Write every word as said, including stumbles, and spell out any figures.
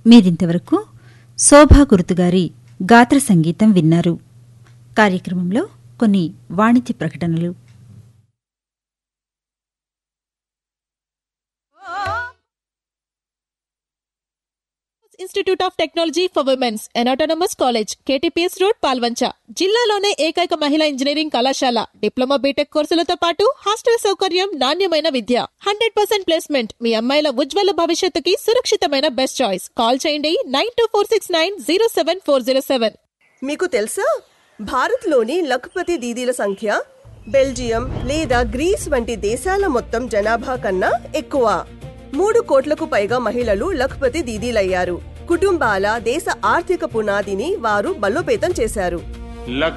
మీరింతవరకు శోభా గురుతుగారి గాత్ర సంగీతం విన్నారు. కార్యక్రమంలో కొన్ని వాణిజ్య ప్రకటనలు. Institute of technology for women's and autonomous college, KTPS road, Palvancha. జిల్లాలోనే ఏకైక మహిళా ఇంజనీరింగ్ కళాశాల. డిప్లొమా బీటెక్ కోర్సులతో పాటు హాస్టల్ సౌకర్యం, నాణ్యమైన విద్య, హండ్రెడ్ పర్సెంట్ ప్లేస్మెంట్. మీ అమ్మాయిల ఉజ్వల భవిష్యత్తుకి సురక్షితమైన బెస్ట్ చాయిస్. కాల్ చేయండి nine two four six nine zero seven four zero seven. మీకు తెలుసా, భారత్లోని లఖపతి దీదీల సంఖ్య బెల్జియం లేదా గ్రీస్ వంటి దేశాల మొత్తం జనాభా కన్నా ఎక్కువ. మూడు కోట్లకు పైగా మహిళలు లఖపతి దీదీలయ్యారు. కుటుంబాల, దేశ ఆర్థిక పునాదిని వారు బలోపేతం చేశారు.